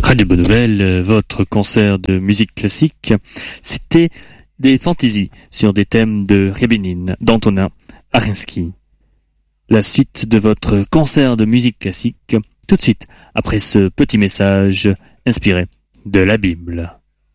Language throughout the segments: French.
Radio Bonne Nouvelle, votre concert de musique classique, c'était des fantaisies sur des thèmes de Rябinine, d'Antonin Arensky. La suite de votre concert de musique classique, tout de suite après ce petit message inspiré de la Bible.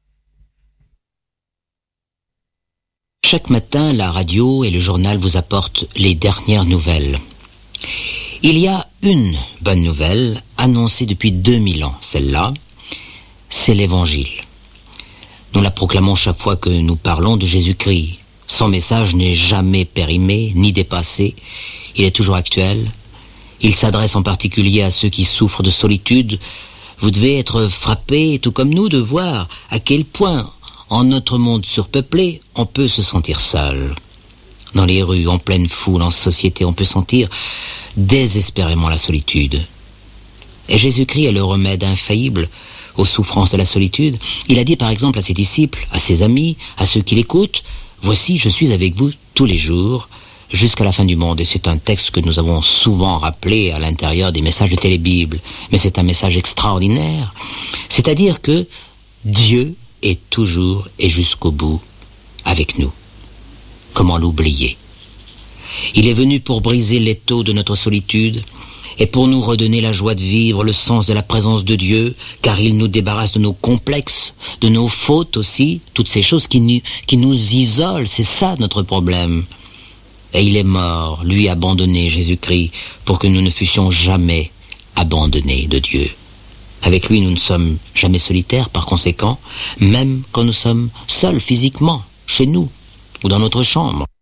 Chaque matin, la radio et le journal vous apportent les dernières nouvelles. Il y a une bonne nouvelle annoncée depuis 2000 ans. Celle-là, c'est l'Évangile. Nous la proclamons chaque fois que nous parlons de Jésus-Christ. Son message n'est jamais périmé ni dépassé. Il est toujours actuel. Il s'adresse en particulier à ceux qui souffrent de solitude. Vous devez être frappés, tout comme nous, de voir à quel point, en notre monde surpeuplé, on peut se sentir seul. Dans les rues, en pleine foule, en société, on peut sentir désespérément la solitude. Et Jésus-Christ est le remède infaillible aux souffrances de la solitude. Il a dit par exemple à ses disciples, à ses amis, à ceux qui l'écoutent, « Voici, je suis avec vous tous les jours, jusqu'à la fin du monde. » Et c'est un texte que nous avons souvent rappelé à l'intérieur des messages de Télébible. Mais c'est un message extraordinaire. C'est-à-dire que Dieu est toujours et jusqu'au bout avec nous. Comment l'oublier? Il est venu pour briser l'étau de notre solitude et pour nous redonner la joie de vivre, le sens de la présence de Dieu, car il nous débarrasse de nos complexes, de nos fautes aussi, toutes ces choses qui nous isolent, c'est ça notre problème. Et il est mort, lui abandonné, Jésus-Christ, pour que nous ne fussions jamais abandonnés de Dieu. Avec lui, nous ne sommes jamais solitaires, par conséquent, même quand nous sommes seuls physiquement, chez nous ou dans notre chambre.